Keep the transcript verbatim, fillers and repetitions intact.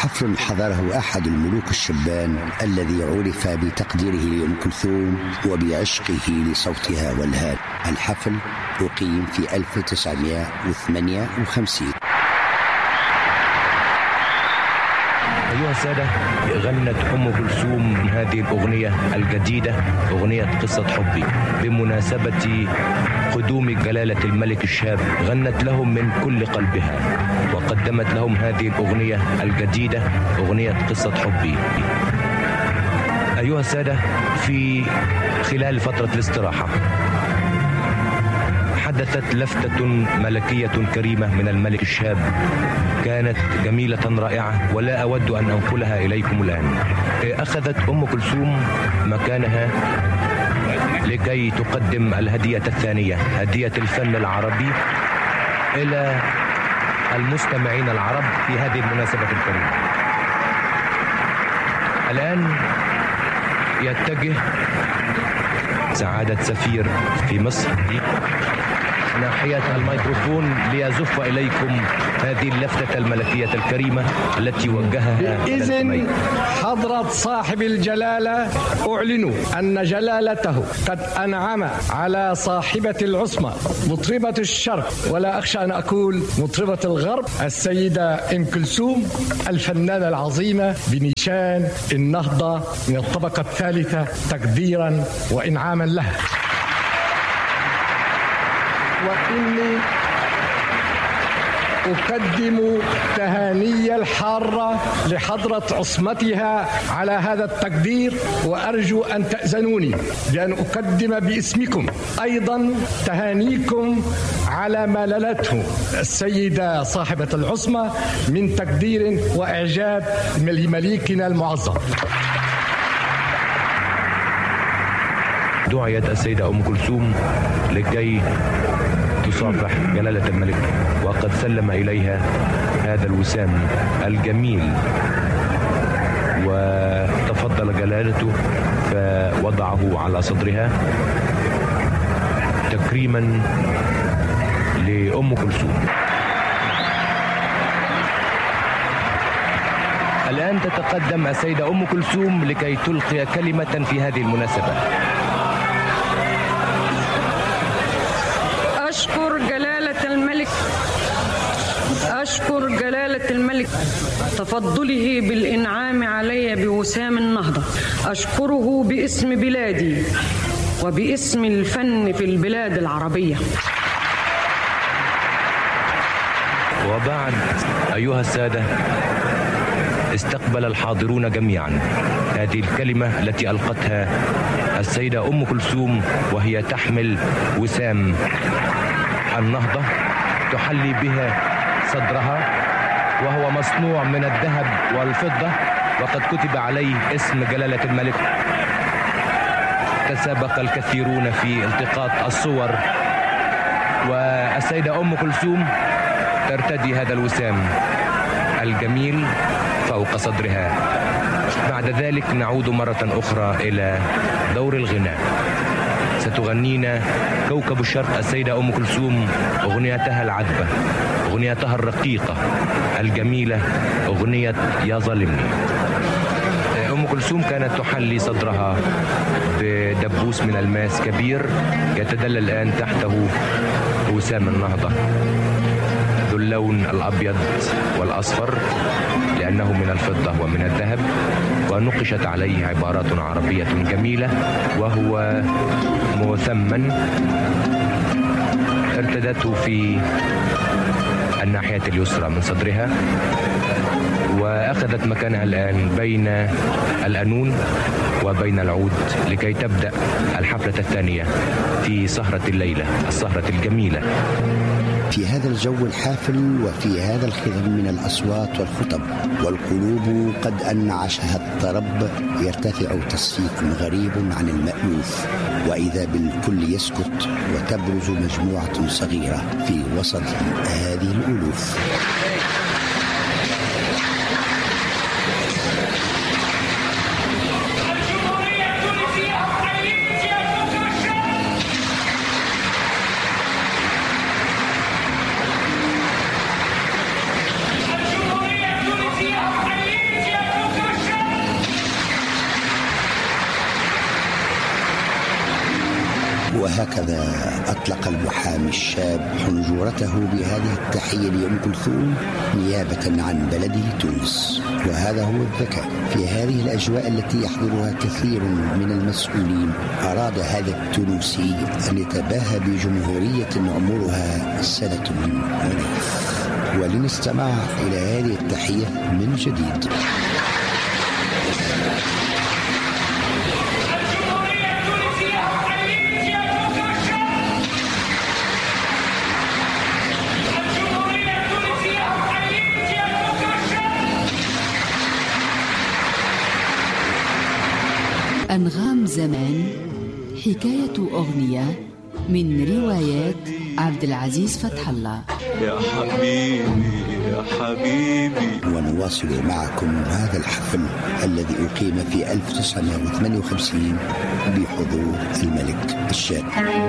حفل حضره أحد الملوك الشبان الذي عرف بتقديره لأم كلثوم وبعشقه لصوتها والهاد. الحفل أقيم في ألف وتسعمائة وثمانية وخمسين. أيها السادة، غنت أم كلثوم هذه الأغنية الجديدة، أغنية قصة حبي، بمناسبة قدوم جلالة الملك الشاب. غنت لهم من كل قلبها وقدمت لهم هذه الأغنية الجديدة، أغنية قصة حبي. أيها السادة، في خلال فترة الاستراحة حدثت لفتة ملكية كريمة من الملك الشاب، كانت جميلة رائعة ولا أود أن أنقلها إليكم الآن. أخذت أم كلثوم مكانها لكي تقدم الهدية الثانية، هدية الفن العربي، إلى المستمعين العرب في هذه المناسبة الكريمة. الآن يتجه سعادة سفير في مصر ناحية الميكروفون ليزف إليكم هذه اللفتة الملكية الكريمة التي وجهها. بإذن حضرة صاحب الجلالة أعلن أن جلالته قد أنعم على صاحبة العصمة مطربة الشرق، ولا أخشى أن أقول مطربة الغرب، السيدة أم كلثوم الفنانة العظيمة، بنيشان النهضة من الطبقة الثالثة تقديرا وإنعاما لها. وإني أقدم تهاني الحارة لحضرة عصمتها على هذا التقدير، وأرجو أن تأذنوني بأن أقدم باسمكم أيضا تهانيكم على ما نالته السيدة صاحبة العصمة من تقدير وإعجاب لمليكنا المعظم. دعيت السيدة أم كلثوم لكي تصافح جلالة الملك، وقد سلم إليها هذا الوسام الجميل، وتفضل جلالته فوضعه على صدرها تكريما لأم كلثوم. الآن تتقدم السيدة أم كلثوم لكي تلقي كلمة في هذه المناسبة. أشكر جلالة الملك أشكر جلالة الملك تفضله بالإنعام علي بوسام النهضة. أشكره باسم بلادي وباسم الفن في البلاد العربية. وبعد أيها السادة، استقبل الحاضرون جميعا هذه الكلمة التي ألقتها السيدة أم كلثوم وهي تحمل وسام النهضة تحلي بها صدرها، وهو مصنوع من الذهب والفضة، وقد كتب عليه اسم جلالة الملك. تسابق الكثيرون في التقاط الصور، والسيدة أم كلثوم ترتدي هذا الوسام الجميل فوق صدرها. بعد ذلك نعود مرة أخرى إلى دور الغناء. ستغنينا كوكب الشرق السيدة أم كلثوم أغنيتها العذبة، أغنيتها الرقيقة الجميلة، أغنية يا ظالمني. أم كلثوم كانت تحلي صدرها بدبوس من الماس كبير يتدلى الآن تحته وسام النهضة ذو اللون الأبيض والأصفر لأنه من الفضة ومن الذهب، ونقشت عليه عبارات عربية جميلة، وهو مثمن ارتدته في الناحية اليسرى من صدرها، وأخذت مكانها الآن بين القانون وبين العود لكي تبدأ الحفلة الثانية في سهرة الليلة، السهرة الجميلة. في هذا الجو الحافل وفي هذا الخضم من الأصوات والخطب، والقلوب قد أنعشها الطرب، يرتفع تصفيق غريب عن المألوف، وإذا بالكل يسكت وتبرز مجموعة صغيرة في وسط هذه الألوف. الجمهورية التونسية هكذا أطلق المحامي الشاب حنجرته بهذه التحية لأم كلثوم نيابة عن بلده تونس. وهذا هو الذكاء في هذه الأجواء التي يحضرها كثير من المسؤولين. أراد هذا التونسي أن يتباهى بجمهورية عمرها سنة ونصف. ولنستمع إلى هذه التحية من جديد. أنغام زمان، حكاية أغنية من روايات عبد العزيز فتح الله. يا حبيبي يا حبيبي. ونواصل معكم هذا الحفل الذي أقيم في ألف وتسعمائة وثمانية وخمسين بحضور الملك الشاب.